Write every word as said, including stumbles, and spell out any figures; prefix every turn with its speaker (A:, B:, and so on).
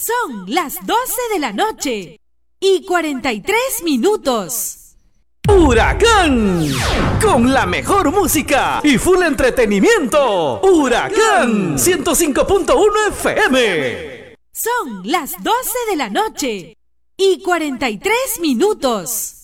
A: Son las doce de la noche y cuarenta y tres minutos.
B: Huracán, con la mejor música y full entretenimiento. Huracán ciento cinco punto uno F M.
A: Son las doce de la noche y cuarenta y tres minutos.